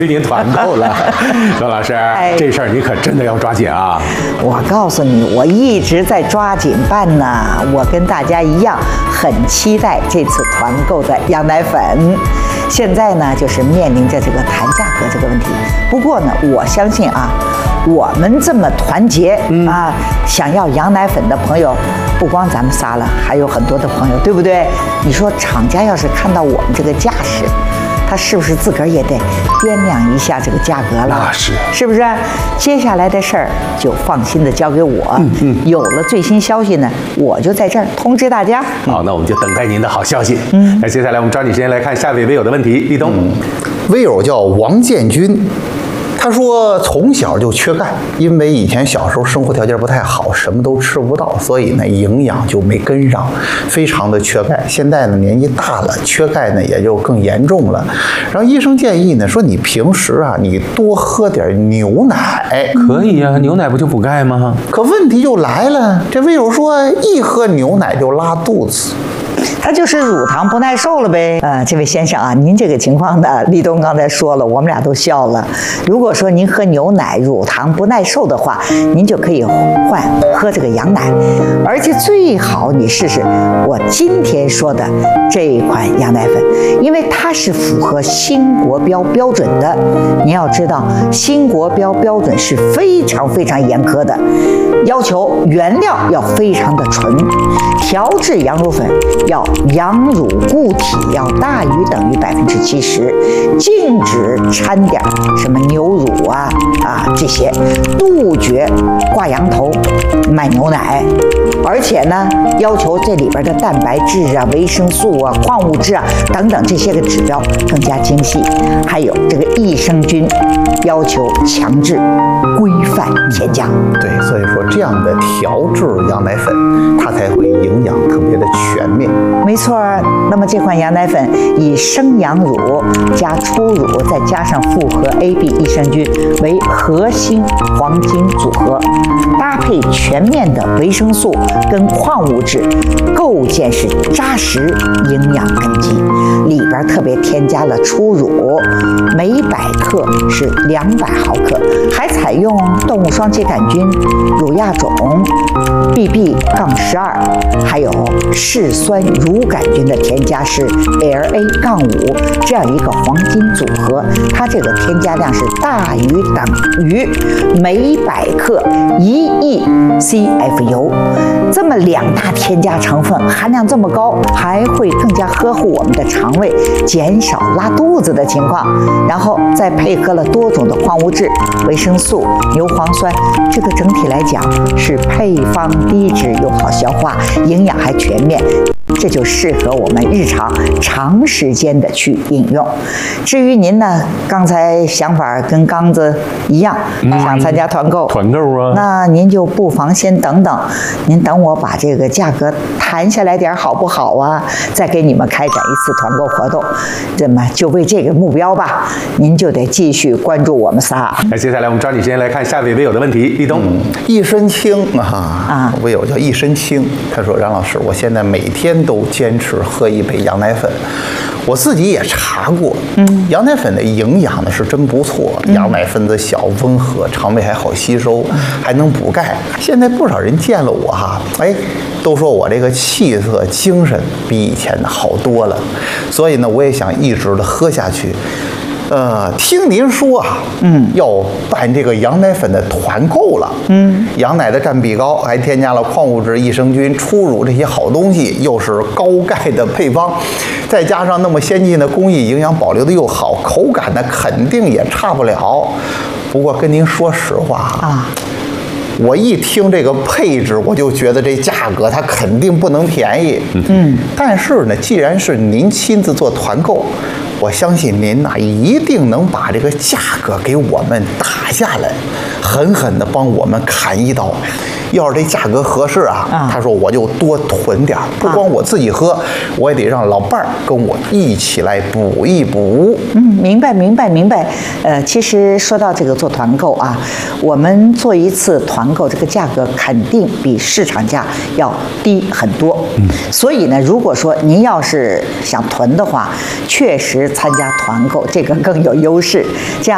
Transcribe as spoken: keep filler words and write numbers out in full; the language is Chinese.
给您团购了。周老师，哎、这事儿你可真的要抓紧啊！ 我告诉你，我一直在抓紧办呢。我跟大家一样，很期待这次团购的羊奶粉。现在呢，就是面临着这个谈价格这个问题。不过呢，我相信啊，我们这么团结、嗯、啊，想要羊奶粉的朋友，不光咱们仨了，还有很多的朋友，对不对？你说厂家要是看到我们这个架势，他是不是自个儿也得掂量一下这个价格了？ 那是， 是不是？接下来的事儿就放心的交给我。嗯嗯，有了最新消息呢，我就在这儿通知大家。 好，那我们就等待您的好消息。嗯，那接下来我们抓紧时间来看下位微友的问题。立冬，嗯、 微友叫王建军。他说从小就缺钙，因为以前小时候生活条件不太好，什么都吃不到，所以呢营养就没跟上，非常的缺钙。现在呢年纪大了，缺钙呢也就更严重了。然后医生建议呢说你平时啊你多喝点牛奶。 可以呀、啊，牛奶不就补钙吗？ 可问题就来了，这微友说一喝牛奶就拉肚子。 他就是乳糖不耐受了呗。呃，这位先生啊，您这个情况呢，立冬刚才说了，我们俩都笑了。如果说您喝牛奶乳糖不耐受的话，您就可以换喝这个羊奶，而且最好你试试我今天说的这一款羊奶粉，因为它是符合新国标标准的。您要知道，新国标标准是非常非常严苛的，要求原料要非常的纯，调制羊乳粉要羊乳固体要大于等于百分之七十，禁止掺点什么牛乳啊啊这些，杜绝挂羊头卖牛奶，而且呢，要求这里边的蛋白质啊、维生素啊、矿物质啊等等这些个指标更加精细，还有这个益生菌要求强制规范添加。 对，所以说这样的调制羊奶粉，它才会营养特别的全面。 没错，那么这款羊奶粉以生羊乳加初乳再加上复合 A B 益生菌为核心黄金组合，搭配全面的维生素跟矿物质，构建是扎实营养根基。里边特别添加了初乳，每百克是两百毫克，还采用动物双歧杆菌、乳亚种 B B 十二，还有嗜酸乳杆菌的添加是 L A 五，这样一个黄金组合，它这个添加量是大于等于每百克一亿 C F 油。这么两大添加成分含量这么高，还会更加呵护我们的肠胃，减少拉肚子的情况。然后再配合了多种的矿物质、维生素、牛磺酸，这个整体来讲是配方低脂又好消化，营养还全面。这就适合我们日常长时间的去饮用。至于您呢，刚才想法跟刚子一样，想参加团购， 团购啊， 那您就不妨先等等，您等我把这个价格谈下来点好不好啊？再给你们开展一次团购活动。这么就为这个目标吧，您就得继续关注我们仨。 那接下来我们抓紧时间来看下位微友的问题。立冬， 嗯、一身轻啊啊，微友叫一身轻，他说杨老师，我现在每天都坚持喝一杯羊奶粉，我自己也查过，嗯，羊奶粉的营养呢是真不错，嗯、羊奶分子小、温和，肠胃还好吸收，嗯、还能补钙。现在不少人见了我哈，哎，都说我这个气色、精神比以前好多了，所以呢，我也想一直的喝下去。呃，听您说啊，嗯，要办这个羊奶粉的团购了，嗯，羊奶的占比高，还添加了矿物质、益生菌、初乳这些好东西，又是高钙的配方，再加上那么先进的工艺，营养保留的又好，口感呢肯定也差不了。不过跟您说实话啊，我一听这个配置，我就觉得这价格它肯定不能便宜，嗯，但是呢，既然是您亲自做团购，我相信您呐、啊，一定能把这个价格给我们打下来，狠狠地帮我们砍一刀。要是这价格合适啊，啊他说我就多囤点，不光我自己喝，啊、我也得让老伴儿跟我一起来补一补。 嗯，明白明白明白。呃，其实说到这个做团购啊，我们做一次团购，这个价格肯定比市场价要低很多。嗯，所以呢，如果说您要是想囤的话，确实参加团购这个更有优势。这样。